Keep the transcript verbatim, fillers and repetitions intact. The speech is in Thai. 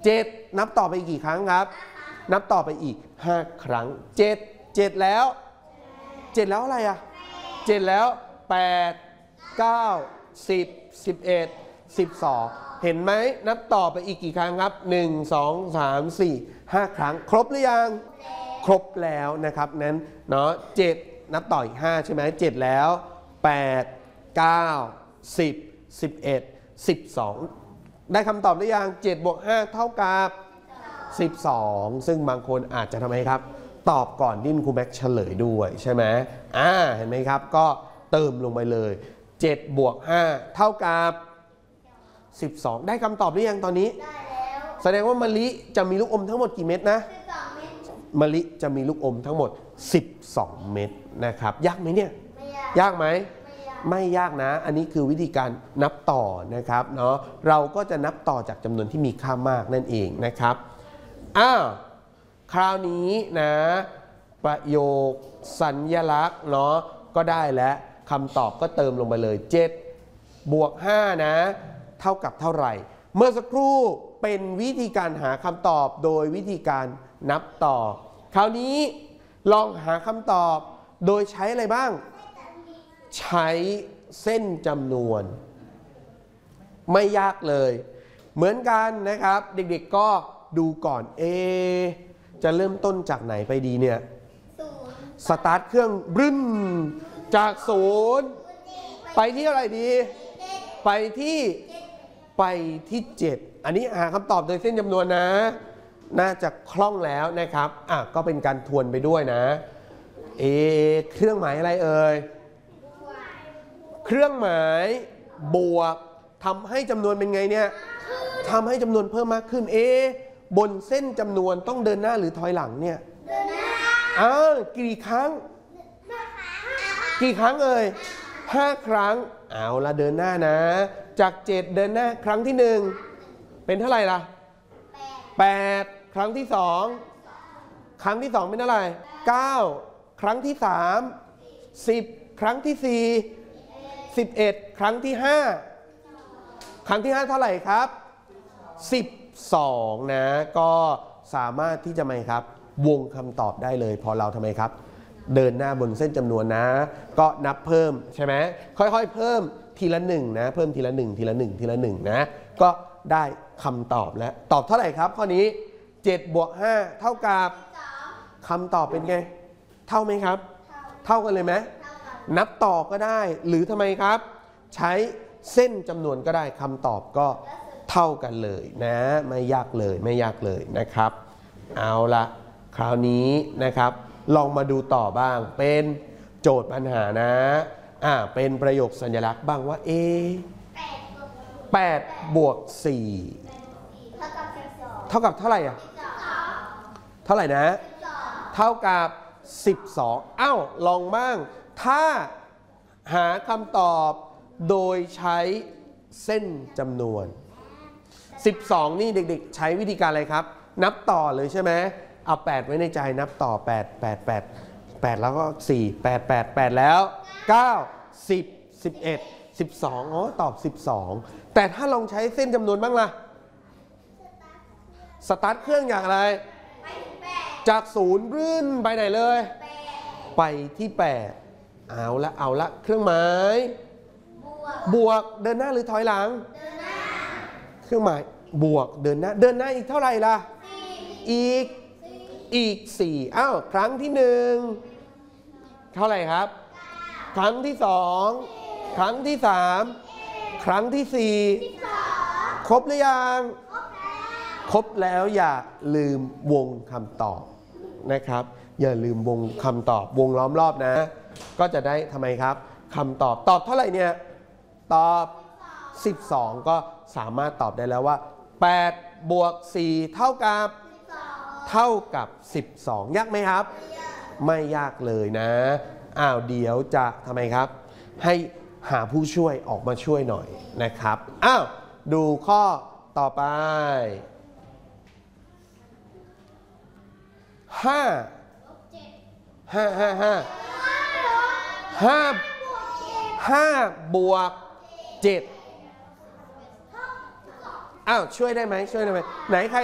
เจ็ดนับต่อไปอีกกี่ครั้งครับนับต่อไปอีกห้าครั้งเจ็ด เจ็ดแล้วเจ็ดแล้วอะไรอ่ะเจ็ดแล้วแปด เก้า สิบ สิบเอ็ด สิบสองเห็นไหมนับต่อไปอีกกี่ครั้งครับหนึ่ง สอง สาม สี่ ห้าครั้งครบหรือยังครบแล้วนะครับนั้นเนาะเจ็ดนับต่ออีกห้าใช่ไหมเจ็ดแล้วแปด เก้า สิบ สิบเอ็ด สิบสองได้คำตอบหรือยังเจ็ดบวกห้าเท่ากับสิบสองซึ่งบางคนอาจจะทำไมครับตอบก่อนที่ครูแม็กเฉลยด้วยใช่ไหมอ่าเห็นไหมครับก็เติมลงไปเลยเจ็ดบวกห้าเท่ากับสิบสองได้คำตอบหรือยังตอนนี้ได้แล้วแสดงว่ามะลิจะมีลูกอมทั้งหมดกี่เม็ดนะสิบสองเม็ดมะลิจะมีลูกอมทั้งหมดสิบสองเม็ดนะครับยากไหมเนี่ยไม่ยากยากไหมไม่ยากนะอันนี้คือวิธีการนับต่อนะครับเนาะเราก็จะนับต่อจากจำนวนที่มีค่ามากนั่นเองนะครับอ้าวคราวนี้นะประโยคสัญลักษณ์เนาะก็ได้แล้วคำตอบก็เติมลงไปเลยเจ็ดบวกห้านะเท่ากับเท่าไหร่เมื่อสักครู่เป็นวิธีการหาคำตอบโดยวิธีการนับต่อคราวนี้ลองหาคำตอบโดยใช้อะไรบ้างใช้เส้นจำนวนไม่ยากเลยเหมือนกันนะครับเด็กๆก็ดูก่อนเอจะเริ่มต้นจากไหนไปดีเนี่ยสตาร์ทเครื่องบึ้นจากศูนย์ไปที่อะไรดีไปที่ไปที่เจ็ดอันนี้หาคำตอบโดยเส้นจำนวนนะน่าจะคล่องแล้วนะครับอ่ะก็เป็นการทวนไปด้วยนะเอเครื่องหมายอะไรเอ่ยเครื่องหมายบวกทำให้จำนวนเป็นไงเนี่ยทำให้จำนวนเพิ่มมากขึ้นเอบนเส้นจำนวนต้องเดินหน้าหรือถอยหลังเนี่ยเดินหน้าอ้าวกี่ครั้งกี่ครั้งเอ่ยห้าครั้งเอาละเดินหน้านะจากเจ็ดเดินหน้าครั้งที่หนึ่งเป็นเท่าไหร่ล่ะแปดครั้งที่สองครั้งที่สองเป็นเท่าไหร่เก้าครั้งที่สามสิบครั้งที่สี่สิบเอ็ดครั้งที่ห้าครั้งที่ห้าเท่าไหร่ครับสิบสองนะก็สามารถที่จะไหมครับวงคำตอบได้เลยพอเราทำไมครับเดินหน้าบนเส้นจำนวนนะก็นับเพิ่มใช่ไหมค่อยๆเพิ่มทีละหนึ่งนะเพิ่มทีละหนึ่งทีละหนึ่งทีละหนึ่งนะก็ได้คำตอบแล้วตอบเท่าไหร่ครับข้อนี้เจ็ดบวกห้าเท่ากับคำตอบเป็นไงเท่าไหมครับเท่ากันเลยไหมนับต่อก็ได้หรือทำไมครับใช้เส้นจำนวนก็ได้คำตอบก็เท่ากันเลยนะไม่ยากเลยไม่ยากเลยนะครับเอาละคราวนี้นะครับลองมาดูต่อบ้างเป็นโจทย์ปัญหานะอ่าเป็นประโยคสัญลักษณ์บ้างว่าเอแปดบวกสี่เท่ากับเท่าไหร่อ่ะเท่าไหร่นะเท่ากับสิบสองอ้าวลองบ้างถ้าหาคำตอบโดยใช้เส้นจำนวนสิบสองนี่เด็กๆใช้วิธีการอะไรครับนับต่อเลยใช่ไหมเอาแปดไว้ในใจนับต่อแปด แปด แปด แปดแล้วก็สี่ แปด แปด แปดแล้วเก้า สิบ สิบเอ็ด สิบสองอ๋อตอบสิบสองแต่ถ้าลองใช้เส้นจำนวนบ้างล่ะสตาร์ทเครื่องอย่างไรจากศูนย์รื่นไปไหนเลยไปที่แปดเอาละเอาละเครื่องหมายบวกเดินหน้าหรือถอยหลังเครื่องหมายบวกเดินหน้าเดินหน้าอีกเท่าไหร่ล่ะอีกอีกสี่อ้าวครั้งที่หนึ่งเท่าไหร่ครับครั้งที่สองครั้งที่สามครั้งที่สี่ครบหรือยังครบแล้วอย่าลืมวงคำตอบนะครับอย่าลืมวงคำตอบวงล้อมรอบนะก็จะได้ทำไมครับคำตอบตอบเท่าไหร่เนี่ยตอบสิบสองก็สามารถตอบได้แล้วว่าแปดบวกสี่เท่ากับเท่ากับสิบสองยากไหมครับไม่ยากเลยนะอ้าวเดี๋ยวจะทำไมครับให้หาผู้ช่วยออกมาช่วยหน่อยนะครับอ้าวดูข้อต่อไปห้าห้าห้าห้าห้าห้าบวกเจ็ดอ้าวช่วยได้ไหมช่วยได้ไหมไหนใคร